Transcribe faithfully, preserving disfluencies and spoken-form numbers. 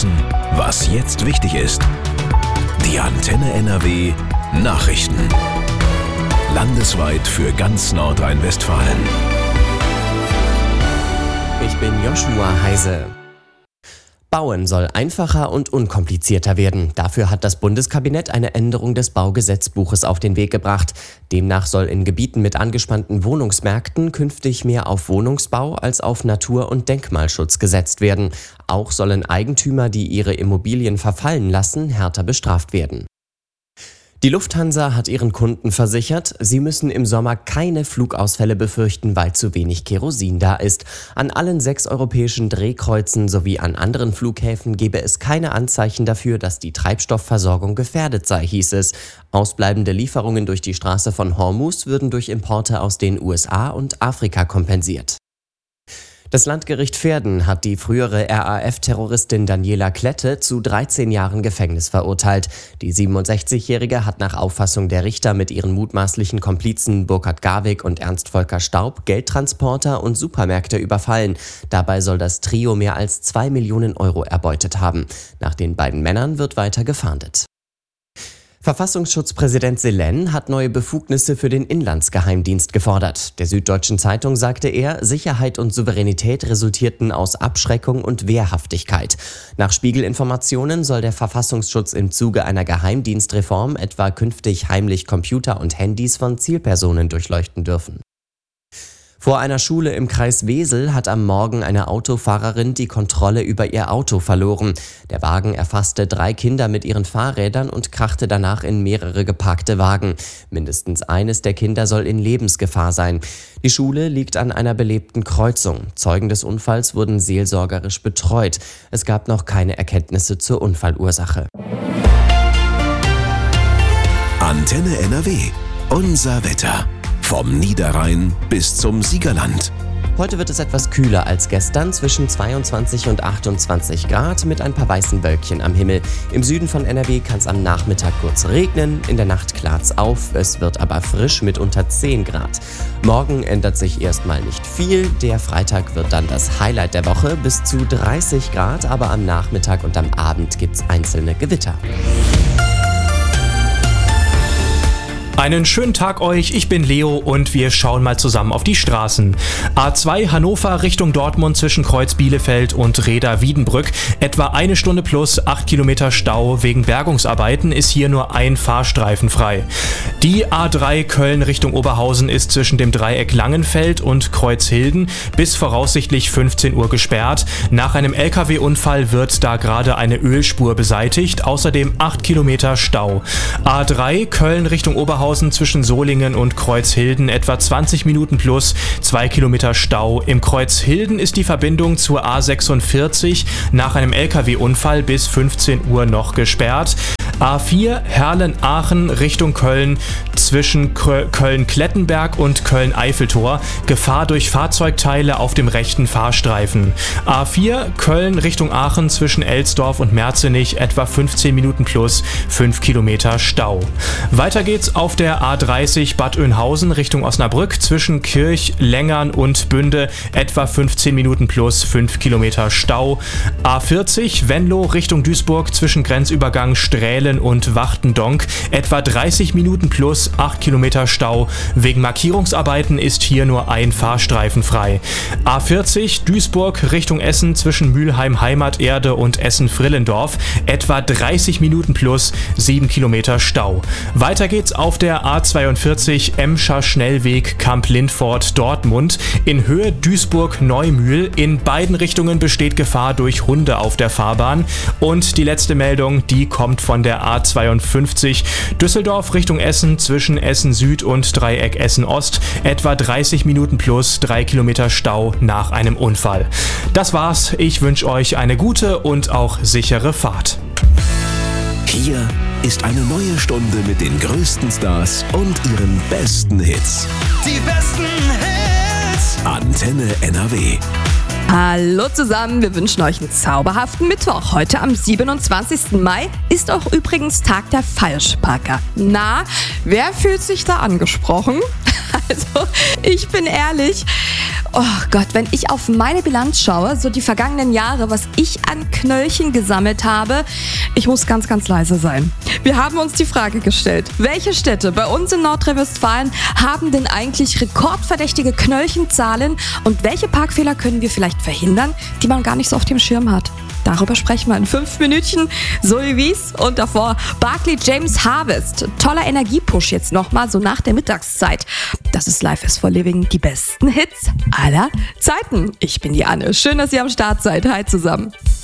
wissen, was jetzt wichtig ist. Die Antenne N R W Nachrichten. Landesweit für ganz Nordrhein-Westfalen. Ich bin Joshua Heise. Bauen soll einfacher und unkomplizierter werden. Dafür hat das Bundeskabinett eine Änderung des Baugesetzbuches auf den Weg gebracht. Demnach soll in Gebieten mit angespannten Wohnungsmärkten künftig mehr auf Wohnungsbau als auf Natur- und Denkmalschutz gesetzt werden. Auch sollen Eigentümer, die ihre Immobilien verfallen lassen, härter bestraft werden. Die Lufthansa hat ihren Kunden versichert, sie müssen im Sommer keine Flugausfälle befürchten, weil zu wenig Kerosin da ist. An allen sechs europäischen Drehkreuzen sowie an anderen Flughäfen gebe es keine Anzeichen dafür, dass die Treibstoffversorgung gefährdet sei, hieß es. Ausbleibende Lieferungen durch die Straße von Hormuz würden durch Importe aus den U S A und Afrika kompensiert. Das Landgericht Verden hat die frühere R A F-Terroristin Daniela Klette zu dreizehn Jahren Gefängnis verurteilt. Die siebenundsechzigjährige hat nach Auffassung der Richter mit ihren mutmaßlichen Komplizen Burkhard Garwig und Ernst Volker Staub Geldtransporter und Supermärkte überfallen. Dabei soll das Trio mehr als zwei Millionen Euro erbeutet haben. Nach den beiden Männern wird weiter gefahndet. Verfassungsschutzpräsident Selen hat neue Befugnisse für den Inlandsgeheimdienst gefordert. Der Süddeutschen Zeitung sagte er, Sicherheit und Souveränität resultierten aus Abschreckung und Wehrhaftigkeit. Nach Spiegelinformationen soll der Verfassungsschutz im Zuge einer Geheimdienstreform etwa künftig heimlich Computer und Handys von Zielpersonen durchleuchten dürfen. Vor einer Schule im Kreis Wesel hat am Morgen eine Autofahrerin die Kontrolle über ihr Auto verloren. Der Wagen erfasste drei Kinder mit ihren Fahrrädern und krachte danach in mehrere geparkte Wagen. Mindestens eines der Kinder soll in Lebensgefahr sein. Die Schule liegt an einer belebten Kreuzung. Zeugen des Unfalls wurden seelsorgerisch betreut. Es gab noch keine Erkenntnisse zur Unfallursache. Antenne N R W. Unser Wetter. Vom Niederrhein bis zum Siegerland. Heute wird es etwas kühler als gestern, zwischen zweiundzwanzig und achtundzwanzig Grad mit ein paar weißen Wölkchen am Himmel. Im Süden von N R W kann es am Nachmittag kurz regnen, in der Nacht klart's auf, es wird aber frisch mit unter zehn Grad. Morgen ändert sich erstmal nicht viel, der Freitag wird dann das Highlight der Woche, bis zu dreißig Grad, aber am Nachmittag und am Abend gibt's einzelne Gewitter. Einen schönen Tag euch, ich bin Leo und wir schauen mal zusammen auf die Straßen. A zwei Hannover Richtung Dortmund zwischen Kreuz Bielefeld und Reda-Wiedenbrück. Etwa eine Stunde plus acht Kilometer Stau. Wegen Bergungsarbeiten ist hier nur ein Fahrstreifen frei. Die A drei Köln Richtung Oberhausen ist zwischen dem Dreieck Langenfeld und Kreuzhilden bis voraussichtlich fünfzehn Uhr gesperrt. Nach einem L K W-Unfall wird da gerade eine Ölspur beseitigt. Außerdem acht Kilometer Stau. A drei Köln Richtung Oberhausen zwischen Solingen und Kreuzhilden etwa zwanzig Minuten plus zwei Kilometer Stau. Im Kreuzhilden ist die Verbindung zur A sechsundvierzig nach einem L K W-Unfall bis fünfzehn Uhr noch gesperrt. A vier Herlen-Aachen Richtung Köln zwischen Köln-Klettenberg und Köln-Eiffeltor. Gefahr durch Fahrzeugteile auf dem rechten Fahrstreifen. A vier Köln Richtung Aachen zwischen Elsdorf und Merzenich etwa fünfzehn Minuten plus fünf Kilometer Stau. Weiter geht's auf der A dreißig Bad Oeynhausen Richtung Osnabrück zwischen Kirch, Längern und Bünde etwa fünfzehn Minuten plus fünf Kilometer Stau. A vierzig Venlo Richtung Duisburg zwischen Grenzübergang Strählen und Wachtendonk etwa dreißig Minuten plus acht Kilometer Stau. Wegen Markierungsarbeiten ist hier nur ein Fahrstreifen frei. A vierzig Duisburg Richtung Essen zwischen Mülheim Heimaterde und Essen-Frillendorf etwa dreißig Minuten plus sieben Kilometer Stau. Weiter geht's auf der A zweiundvierzig Emscher Schnellweg Kamp-Lindfort Dortmund in Höhe Duisburg-Neumühl. In beiden Richtungen besteht Gefahr durch Hunde auf der Fahrbahn. Und die letzte Meldung, die kommt von der A zweiundfünfzig Düsseldorf Richtung Essen zwischen Essen Süd und Dreieck Essen Ost etwa dreißig Minuten plus drei Kilometer Stau nach einem Unfall. Das war's. Ich wünsche euch eine gute und auch sichere Fahrt. Hier ist eine neue Stunde mit den größten Stars und ihren besten Hits. Die besten Hits. Antenne N R W. Hallo zusammen, wir wünschen euch einen zauberhaften Mittwoch. Heute am siebenundzwanzigsten Mai ist auch übrigens Tag der Falschparker. Na, wer fühlt sich da angesprochen? Also, ich bin ehrlich. Oh Gott, wenn ich auf meine Bilanz schaue, so die vergangenen Jahre, was ich an Knöllchen gesammelt habe, ich muss ganz, ganz leise sein. Wir haben uns die Frage gestellt, welche Städte bei uns in Nordrhein-Westfalen haben denn eigentlich rekordverdächtige Knöllchenzahlen und welche Parkfehler können wir vielleicht verhindern, die man gar nicht so auf dem Schirm hat? Darüber sprechen wir in fünf Minütchen. Zoe Wies und davor Barclay James Harvest. Toller Energiepush jetzt nochmal, so nach der Mittagszeit. Das ist Life is for Living, die besten Hits aller Zeiten. Ich bin die Anne. Schön, dass ihr am Start seid. Hi zusammen.